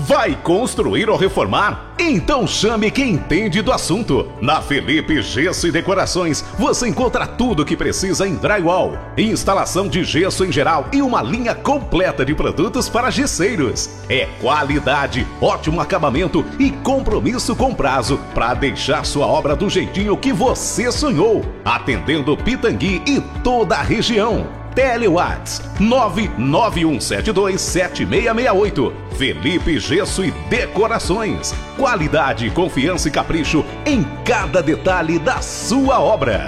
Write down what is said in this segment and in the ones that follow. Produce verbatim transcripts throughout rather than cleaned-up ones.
Vai construir ou reformar? Então chame quem entende do assunto. Na Felipe Gesso e Decorações você encontra tudo o que precisa em drywall, instalação de gesso em geral e uma linha completa de produtos para gesseiros. É qualidade, ótimo acabamento e compromisso com prazo para deixar sua obra do jeitinho que você sonhou, atendendo Pitangui e toda a região. Telewats nove nove um sete dois sete seis seis oito. Felipe Gesso e Decorações. Qualidade, confiança e capricho em cada detalhe da sua obra.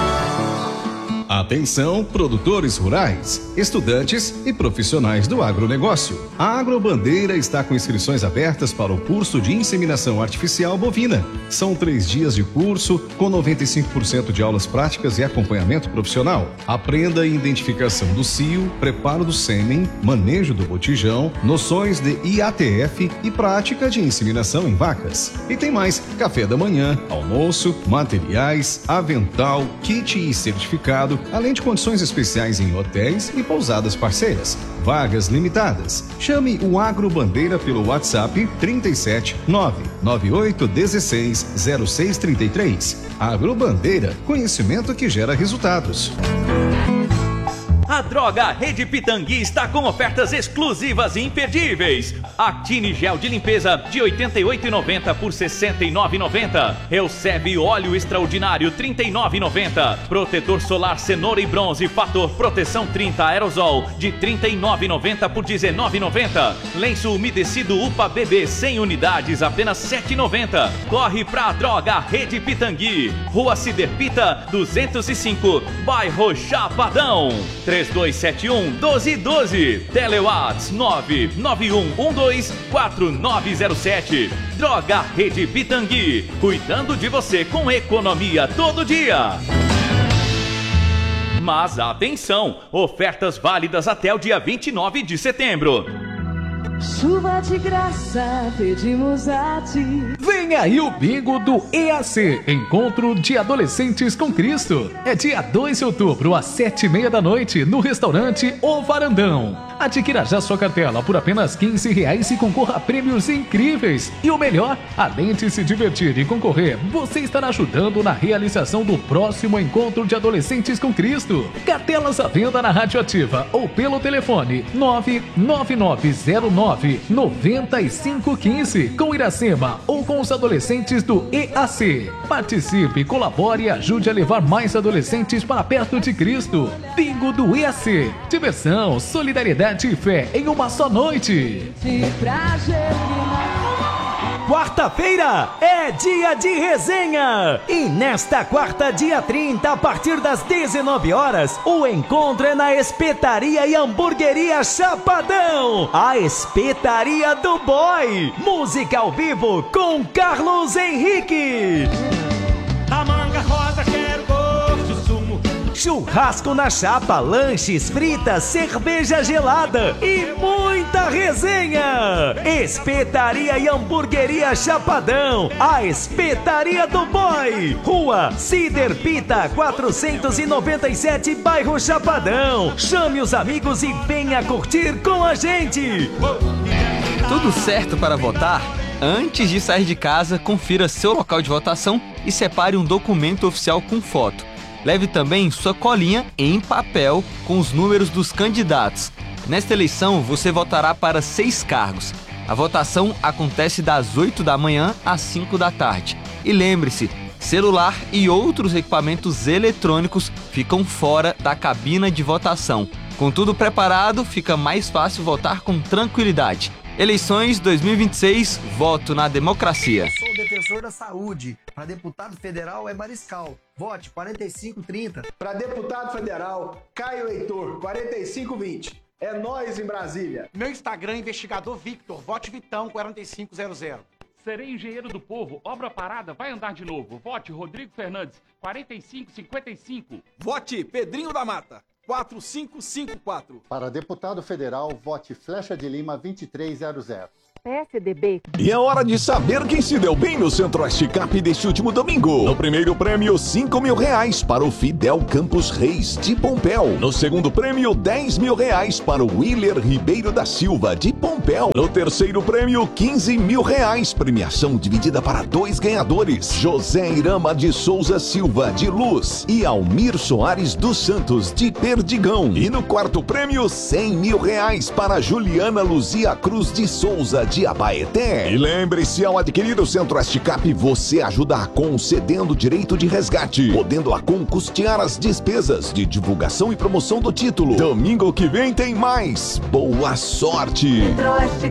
Atenção, produtores rurais, estudantes e profissionais do agronegócio. A Agrobandeira está com inscrições abertas para o curso de inseminação artificial bovina. São três dias de curso com noventa e cinco por cento de aulas práticas e acompanhamento profissional. Aprenda a identificação do cio, preparo do sêmen, manejo do botijão, noções de I A T F e prática de inseminação em vacas. E tem mais: café da manhã, almoço, materiais, avental, kit e certificado, além de condições especiais em hotéis e pousadas parceiras. Vagas limitadas. Chame o Agrobandeira pelo WhatsApp trinta e sete nove nove oito um seis zero seis três três. Agrobandeira, conhecimento que gera resultados. A Droga Rede Pitangui está com ofertas exclusivas e imperdíveis. Actine Gel de Limpeza de oitenta e oito reais e noventa centavos por sessenta e nove reais e noventa centavos. Euseb Óleo Extraordinário trinta e nove reais e noventa centavos. Protetor Solar Cenoura e Bronze Fator Proteção trinta Aerosol de trinta e nove reais e noventa centavos por dezenove reais e noventa centavos. Lenço umedecido Upa Bebê cem unidades apenas sete reais e noventa centavos. Corre pra Droga Rede Pitangui. Rua Ciderpita duzentos e cinco, bairro Chapadão. três dois sete um, um dois um dois. Telewats nove nove um um dois quatro nove zero sete. Droga Rede Pitangui, cuidando de você com economia todo dia. Mas atenção, ofertas válidas até o dia vinte e nove de setembro. Chuva de graça, pedimos a ti. Vem aí o bingo do E A C, Encontro de Adolescentes com Cristo. É dia dois de outubro, às sete e meia da noite, no restaurante O Varandão. Adquira já sua cartela por apenas quinze reais e concorra a prêmios incríveis. E o melhor, além de se divertir e concorrer, você estará ajudando na realização do próximo Encontro de Adolescentes com Cristo. Cartelas à venda na Rádio Ativa ou pelo telefone nove nove nove zero nove nove cinco um cinco com Iracema ou com os adolescentes do E A C. Participe, colabore e ajude a levar mais adolescentes para perto de Cristo. Bingo do E A C. Diversão, solidariedade e fé em uma só noite. Quarta-feira é dia de resenha! E nesta quarta, dia trinta, a partir das dezenove horas, o encontro é na Espetaria e Hamburgueria Chapadão! A Espetaria do Boy! Música ao vivo com Carlos Henrique! A manga rosa quero gosto, sumo. Churrasco na chapa, lanches, fritas, cerveja gelada e muita resenha! Espetaria e Hamburgueria Chapadão, a Espetaria do Boy, Rua Ciderpita quatrocentos e noventa e sete, bairro Chapadão. Chame os amigos e venha curtir com a gente! Tudo certo para votar? Antes de sair de casa, confira seu local de votação e separe um documento oficial com foto. Leve também sua colinha em papel com os números dos candidatos. Nesta eleição, você votará para seis cargos. A votação acontece das oito da manhã às cinco da tarde. E lembre-se, celular e outros equipamentos eletrônicos ficam fora da cabina de votação. Com tudo preparado, fica mais fácil votar com tranquilidade. Eleições dois mil e vinte e seis, voto na democracia. Sou o defensor da saúde. Para deputado federal é Mariscal. Vote quarenta e cinco trinta. Para deputado federal, Caio Heitor, quarenta e cinco vinte. É nós em Brasília. Meu Instagram, investigador Victor. Vote Vitão, quarenta e cinco zero zero. Serei engenheiro do povo. Obra parada, vai andar de novo. Vote Rodrigo Fernandes, quarenta e cinco cinquenta e cinco. Vote Pedrinho da Mata, quatro cinco cinco quatro. Para deputado federal, vote Flecha de Lima, vinte e três zero zero. P S D B. E é hora de saber quem se deu bem no Centro-Oeste Cup deste último domingo. No primeiro prêmio, cinco mil reais para o Fidel Campos Reis, de Pompéu. No segundo prêmio, dez mil reais para o Willer Ribeiro da Silva, de Pompéu. No terceiro prêmio, quinze mil reais, premiação dividida para dois ganhadores: José Irama de Souza Silva, de Luz, e Almir Soares dos Santos, de Perdigão. E no quarto prêmio, cem mil reais para Juliana Luzia Cruz de Souza, de Abaeté. E lembre-se, ao adquirir o Centro-Oeste Cap, você ajuda a Com cedendo direito de resgate, podendo a Com custear as despesas de divulgação e promoção do título. Domingo que vem tem mais. Boa sorte! Centro-Oeste